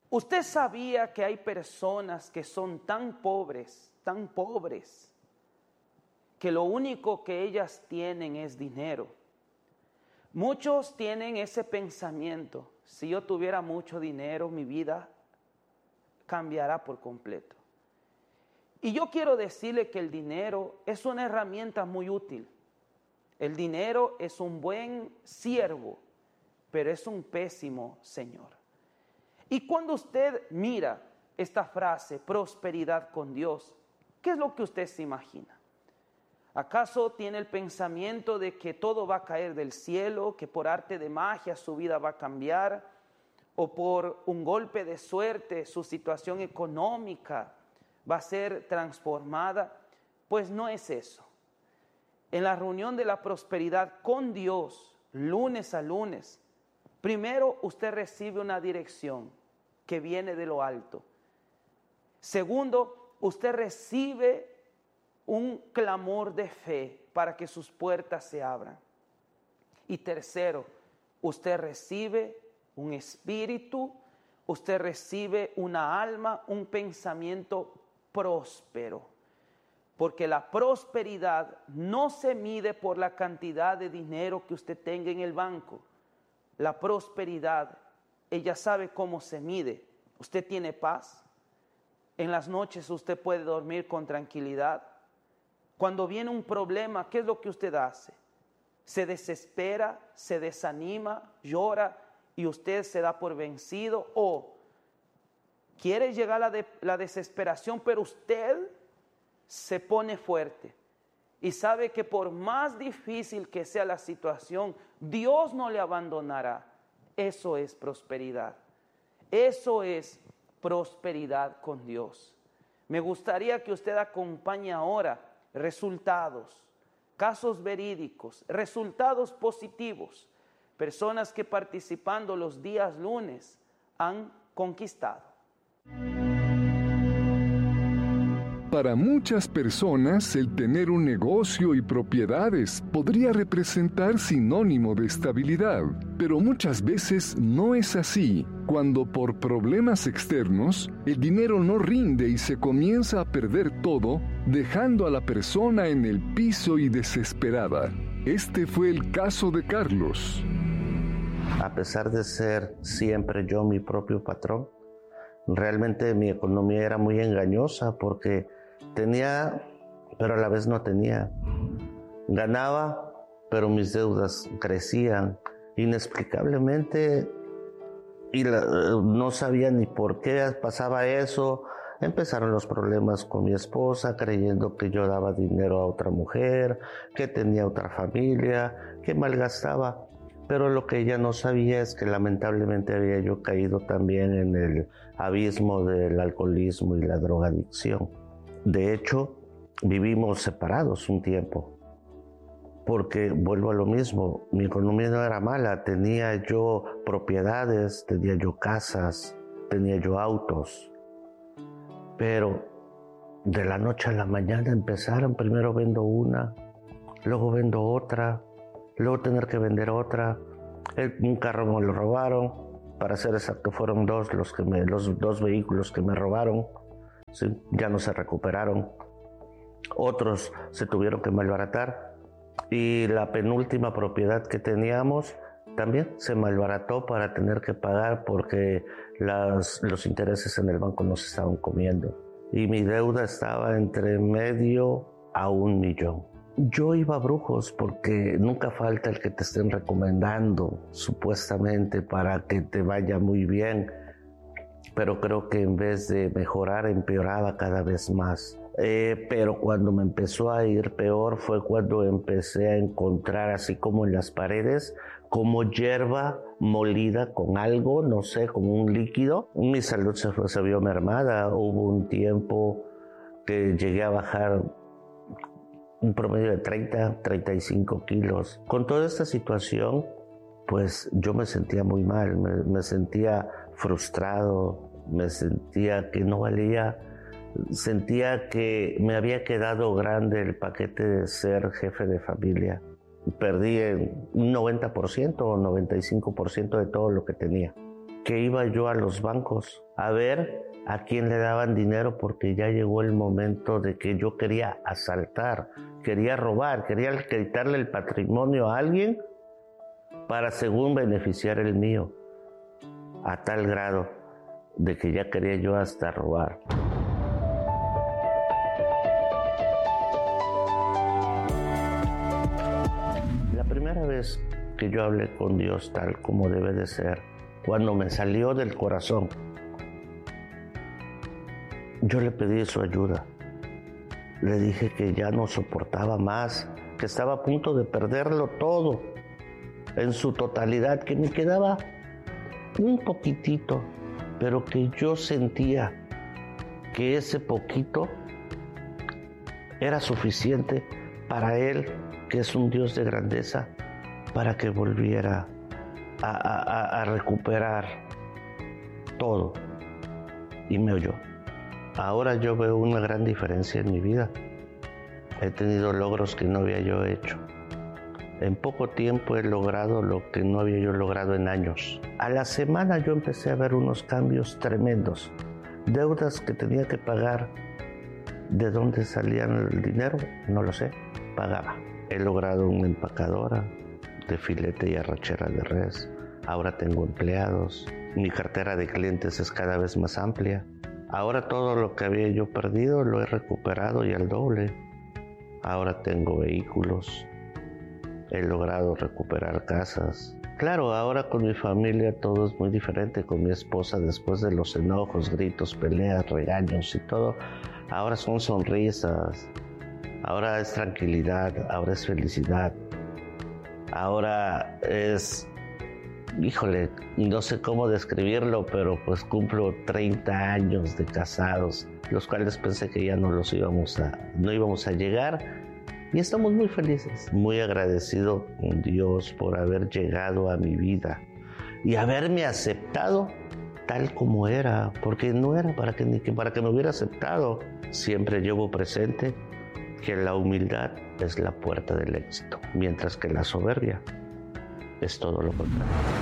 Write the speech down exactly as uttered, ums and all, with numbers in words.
¿Usted sabía que hay personas que son tan pobres, tan pobres, que lo único que ellas tienen es dinero? Muchos tienen ese pensamiento: si yo tuviera mucho dinero, mi vida cambiará por completo. Y yo quiero decirle que el dinero es una herramienta muy útil. El dinero es un buen siervo, pero es un pésimo señor. Y cuando usted mira esta frase, prosperidad con Dios, ¿qué es lo que usted se imagina? ¿Acaso tiene el pensamiento de que todo va a caer del cielo, que por arte de magia su vida va a cambiar, o por un golpe de suerte su situación económica va a ser transformada? Pues no es eso. En la reunión de la prosperidad con Dios, lunes a lunes, primero usted recibe una dirección que viene de lo alto. Segundo, usted recibe un clamor de fe para que sus puertas se abran. Y tercero, usted recibe un espíritu, usted recibe una alma, un pensamiento próspero. Porque la prosperidad no se mide por la cantidad de dinero que usted tenga en el banco. La prosperidad, ella sabe cómo se mide. Usted tiene paz. En las noches usted puede dormir con tranquilidad. Cuando viene un problema, ¿qué es lo que usted hace? Se desespera, se desanima, llora y usted se da por vencido, o quiere llegar a la, de, la desesperación, pero usted se pone fuerte y sabe que por más difícil que sea la situación, Dios no le abandonará. Eso es prosperidad. Eso es prosperidad con Dios. Me gustaría que usted acompañe ahora resultados, casos verídicos, resultados positivos, personas que participando los días lunes han conquistado. Para muchas personas, el tener un negocio y propiedades podría representar sinónimo de estabilidad, pero muchas veces no es así, cuando por problemas externos, el dinero no rinde y se comienza a perder todo, dejando a la persona en el piso y desesperada. Este fue el caso de Carlos. A pesar de ser siempre yo mi propio patrón, realmente mi economía era muy engañosa porque tenía, pero a la vez no tenía. Ganaba, pero mis deudas crecían inexplicablemente y la, no sabía ni por qué pasaba eso. Empezaron los problemas con mi esposa, creyendo que yo daba dinero a otra mujer, que tenía otra familia, que malgastaba. Pero lo que ella no sabía es que lamentablemente había yo caído también en el abismo del alcoholismo y la drogadicción. De hecho, vivimos separados un tiempo, porque vuelvo a lo mismo, mi economía no era mala, tenía yo propiedades, tenía yo casas, tenía yo autos, pero de la noche a la mañana empezaron, primero vendo una, luego vendo otra, luego tener que vender otra. El, un carro me lo robaron, para ser exacto fueron dos los, que me, los dos vehículos que me robaron, ¿sí? Ya no se recuperaron. Otros se tuvieron que malbaratar y la penúltima propiedad que teníamos también se malbarató para tener que pagar porque las, los intereses en el banco nos estaban comiendo y mi deuda estaba entre medio a un millón. Yo iba a brujos porque nunca falta el que te estén recomendando supuestamente para que te vaya muy bien, pero creo que en vez de mejorar empeoraba cada vez más. Eh, pero cuando me empezó a ir peor fue cuando empecé a encontrar, así como en las paredes, como hierba molida con algo, no sé, como un líquido. Mi salud se, fue, se vio mermada. Hubo un tiempo que llegué a bajar un promedio de treinta, treinta y cinco kilos. Con toda esta situación, pues yo me sentía muy mal, me, me sentía frustrado, me sentía que no valía, sentía que me había quedado grande el paquete de ser jefe de familia. Perdí un noventa por ciento o noventa y cinco por ciento de todo lo que tenía. que iba yo a los bancos a ver a quién le daban dinero, porque ya llegó el momento de que yo quería asaltar, quería robar, quería quitarle el patrimonio a alguien para según beneficiar el mío, a tal grado de que ya quería yo hasta robar. La primera vez que yo hablé con Dios tal como debe de ser, cuando me salió del corazón, yo le pedí su ayuda. Le dije que ya no soportaba más, que estaba a punto de perderlo todo, en su totalidad, que me quedaba un poquitito, pero que yo sentía que ese poquito era suficiente para Él, que es un Dios de grandeza, para que volviera a, a, a recuperar todo. Y me oyó. Ahora yo veo una gran diferencia en mi vida. He tenido logros que no había yo hecho. En poco tiempo he logrado lo que no había yo logrado en años. A la semana yo empecé a ver unos cambios tremendos. Deudas que tenía que pagar. ¿De dónde salían el dinero? No lo sé. Pagaba. He logrado una empacadora de filete y arrachera de res. Ahora tengo empleados. Mi cartera de clientes es cada vez más amplia. Ahora todo lo que había yo perdido lo he recuperado y al doble. Ahora tengo vehículos. He logrado recuperar casas. Claro, ahora con mi familia todo es muy diferente. Con mi esposa, después de los enojos, gritos, peleas, regaños y todo, ahora son sonrisas. Ahora es tranquilidad, ahora es felicidad. Ahora es... Híjole, no sé cómo describirlo, pero pues cumplo treinta años de casados, los cuales pensé que ya no los íbamos a, no íbamos a llegar, y estamos muy felices. Muy agradecido con Dios por haber llegado a mi vida y haberme aceptado tal como era, porque no era para que, ni que para que me hubiera aceptado. Siempre llevo presente que la humildad es la puerta del éxito, mientras que la soberbia es todo lo contrario.